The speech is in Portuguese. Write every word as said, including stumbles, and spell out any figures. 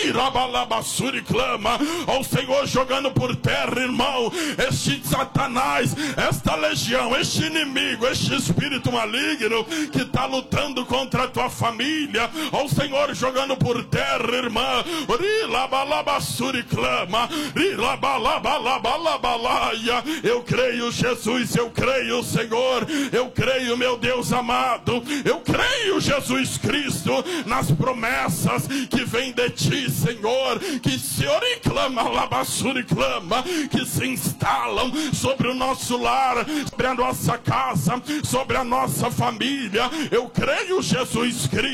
Irabalabassuri clama ao Senhor, jogando por terra, irmão, este Satanás, esta legião, este inimigo, este espírito maligno que está lutando contra a tua família, ao Senhor jogando por terra, irmã. Irabalabassuri clama, Irabalabalabalabalaia. Eu creio, Jesus, eu creio, Senhor, eu creio, meu Deus amado, eu creio, Jesus Cristo, nas promessas que vêm de ti, Senhor, que Senhor e clama, labassura e clama, que se instalam sobre o nosso lar, sobre a nossa casa, sobre a nossa família. Eu creio, Jesus Cristo.